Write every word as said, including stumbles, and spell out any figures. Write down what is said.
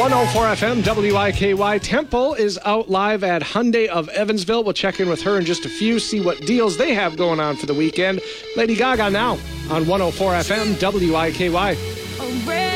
one oh four F M, W I K Y. Temple is out live at Hyundai of Evansville. We'll check in with her in just a few, see what deals they have going on for the weekend. Lady Gaga now on one oh four F M, W I K Y.